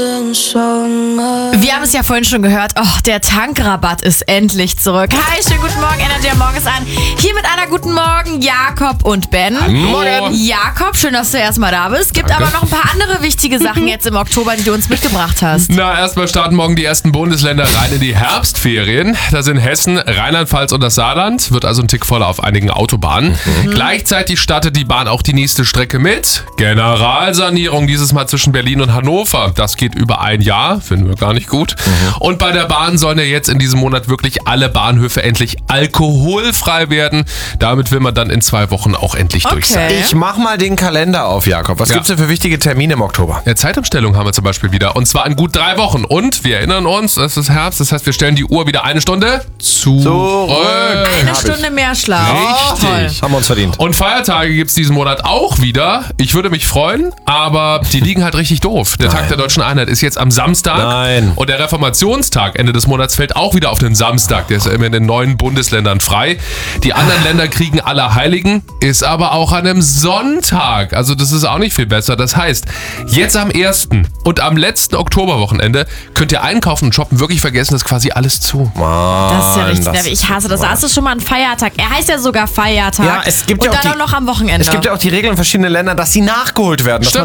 Wir haben es ja vorhin schon gehört, der Tankrabatt ist endlich zurück. Hi, schönen guten Morgen, Energy am Morgen ist an. Hier mit einer guten Morgen, Jakob und Ben. Morgen. Jakob, schön, dass du erstmal da bist. Gibt aber noch ein paar andere wichtige Sachen jetzt im Oktober, die du uns mitgebracht hast. Na, erstmal starten morgen die ersten Bundesländer rein in die Herbstferien. Da sind Hessen, Rheinland-Pfalz und das Saarland. Wird also ein Tick voller auf einigen Autobahnen. Gleichzeitig startet die Bahn auch die nächste Strecke mit. Generalsanierung, dieses Mal zwischen Berlin und Hannover. Das geht über ein Jahr, finden wir gar nicht gut. Und bei der Bahn sollen ja jetzt in diesem Monat wirklich alle Bahnhöfe endlich alkoholfrei werden. Damit will man dann in 2 Wochen auch endlich durch sein. Ich mach mal den Kalender auf, Jakob. Was gibt's denn für wichtige Termine im Oktober? Ja, Zeitumstellung haben wir zum Beispiel wieder. Und zwar in gut 3 Wochen. Und wir erinnern uns, es ist Herbst. Das heißt, wir stellen die Uhr wieder 1 Stunde zurück. Eine Stunde mehr Schlaf. Richtig. Haben wir uns verdient. Und Feiertage gibt's diesen Monat auch wieder. Ich würde mich freuen, aber die liegen halt richtig doof. Der Tag der Deutschen Einheit ist jetzt am Samstag. Nein. Und der Reformationstag Ende des Monats fällt auch wieder auf den Samstag. Der ist ja immer in den 9 Bundesländern frei. Die anderen Länder kriegen Allerheiligen, ist aber auch an einem Sonntag. Also das ist auch nicht viel besser. Das heißt, jetzt am 1. und am letzten Oktoberwochenende könnt ihr einkaufen und shoppen wirklich vergessen, das ist quasi alles zu. Das ist ja richtig nervig. Ich hasse das. Das ist schon mal ein Feiertag. Er heißt ja sogar Feiertag. Ja, es gibt und ja auch dann auch noch am Wochenende. Es gibt ja auch die Regeln in verschiedenen Ländern, dass sie nachgeholt werden. Dass